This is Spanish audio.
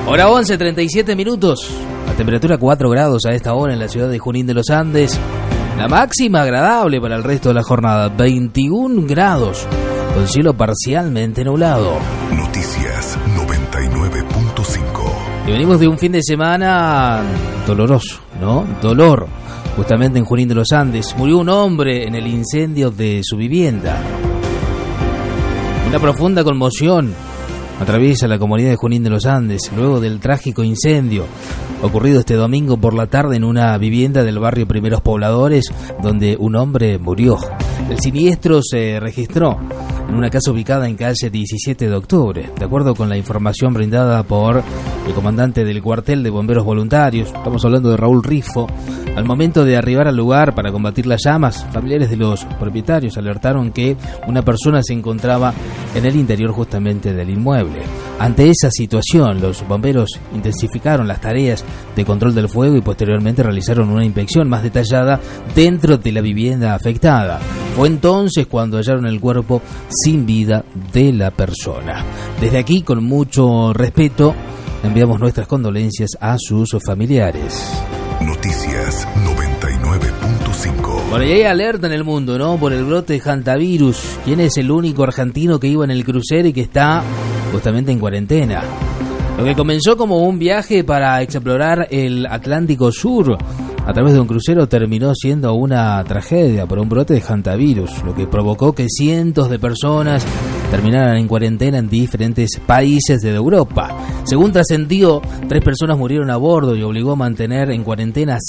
Hora 11, 37 minutos. La temperatura 4 grados a esta hora en la ciudad de Junín de los Andes. La máxima agradable para el resto de la jornada, 21 grados, con cielo parcialmente nublado. Noticias 99.5. Y venimos de un fin de semana doloroso, ¿no? Dolor. Justamente en Junín de los Andes murió un hombre en el incendio de su vivienda. Una profunda conmoción atraviesa la comunidad de Junín de los Andes luego del trágico incendio ocurrido este domingo por la tarde en una vivienda del barrio Primeros Pobladores, donde un hombre murió. El siniestro se registró en una casa ubicada en calle 17 de octubre. De acuerdo con la información brindada por el comandante del cuartel de bomberos voluntarios, estamos hablando de Raúl Rifo, al momento de arribar al lugar para combatir las llamas, familiares de los propietarios alertaron que una persona se encontraba en el interior justamente del inmueble. Ante esa situación, los bomberos intensificaron las tareas de control del fuego y posteriormente realizaron una inspección más detallada dentro de la vivienda afectada. Fue entonces cuando hallaron el cuerpo sin vida de la persona. Desde aquí, con mucho respeto, enviamos nuestras condolencias a sus familiares. Noticias 99.5. Bueno, y hay alerta en el mundo, ¿no? Por el brote de hantavirus. ¿Quién es el único argentino que iba en el crucero y que está justamente en cuarentena? Lo que comenzó como un viaje para explorar el Atlántico Sur a través de un crucero terminó siendo una tragedia por un brote de hantavirus, lo que provocó que cientos de personas terminaran en cuarentena en diferentes países de Europa. Según trascendió, 3 personas murieron a bordo y obligó a mantener en cuarentena